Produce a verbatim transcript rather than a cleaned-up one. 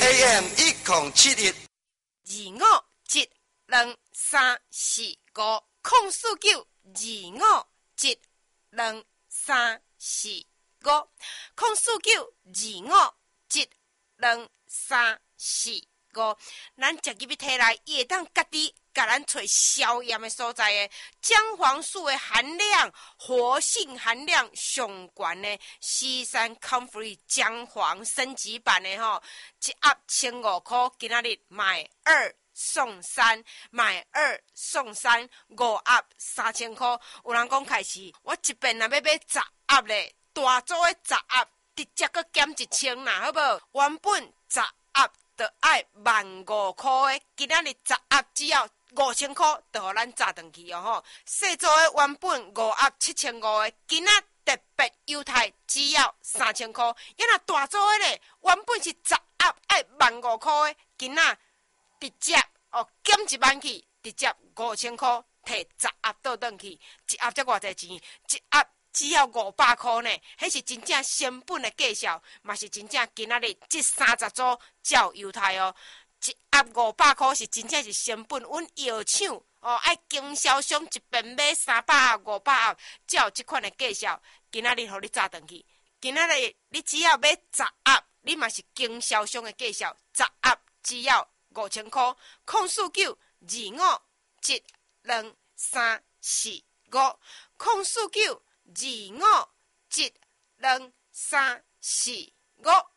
A M 一零七一二五一两三四五空四九二五一两三四五空四九二五一两三四五，咱食入去体内，伊会当家己甲咱找消炎的所在的姜黄素的含量、活性含量上悬的西山 Comfrey 姜黄升级版的吼，一盒千五块，今仔日买二送三，买二送三，五盒三千块。有人讲开始，我一遍若要买十盒咧，大组的十盒，直接搁减一千啦，好无？原本十盒就爱万五块的，今仔日十盒只要五千块，就互咱炸转去哦吼。细组的原本五盒七千五的，今仔特别优待只要三千块。要若大组的咧，原本是十盒爱万五块的，今仔直接哦减一万去，直接五千块，摕十盒倒转去，一盒才偌济钱？一盒只要五百块呢，迄是真正成本的计数，嘛是真正今仔日这三十组才有优待哦。一盒五百块是真正是成本，阮药厂哦爱经销商一遍买三百盒、五百盒，才有即款的计数。今仔日互你炸转去，今仔日你只要买十盒，你嘛是经销商的计数，十盒只要五千块，空四九二五一两三四五，空四九二五一两三四五。